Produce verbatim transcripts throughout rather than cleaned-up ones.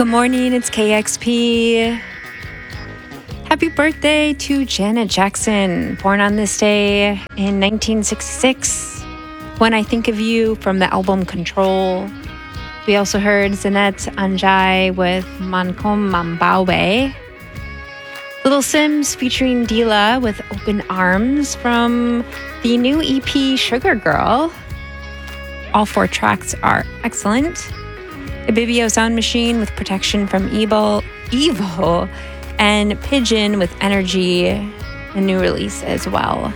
Good morning, it's K X P. Happy birthday to Janet Jackson, born on this day in nineteen sixty-six. When I Think of You from the album Control. We also heard Zanette Anjay with Mankom Mambawe. Little Sims featuring Dila with Open Arms from the new E P Sugar Girl. All four tracks are excellent. Ibibio Sound Machine with Protection from Evil, Evil, and Pigeon with Energy, a new release as well.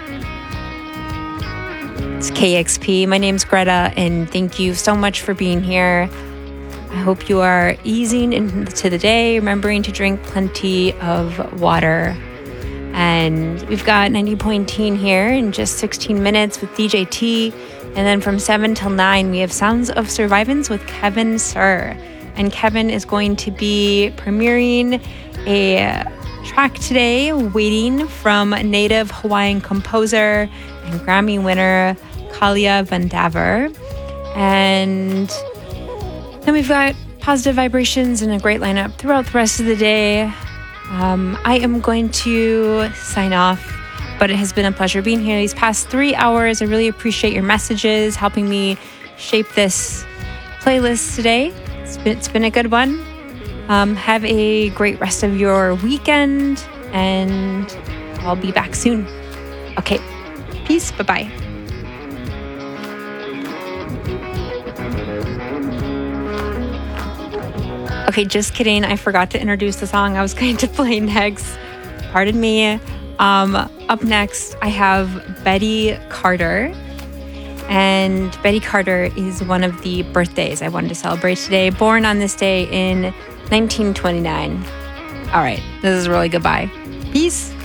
It's K X P. My name's Greta, and thank you so much for being here. I hope you are easing into the day, remembering to drink plenty of water. And we've got ninety point one here in just sixteen minutes with D J T. And then from seven till nine, we have Sounds of Survivance with Kevin Sir. And Kevin is going to be premiering a track today, Waiting, from native Hawaiian composer and Grammy winner Kalia Vandaver. And then we've got positive vibrations and a great lineup throughout the rest of the day. Um, I am going to sign off. But it has been a pleasure being here these past three hours. I really appreciate your messages, helping me shape this playlist today. It's been, it's been a good one. Um, have a great rest of your weekend, and I'll be back soon. Okay, peace, bye-bye. Okay, just kidding. I forgot to introduce the song I was going to play next. Pardon me. Um, up next, I have Betty Carter. And Betty Carter is one of the birthdays I wanted to celebrate today. Born on this day in nineteen twenty-nine. All right, this is really goodbye. Peace.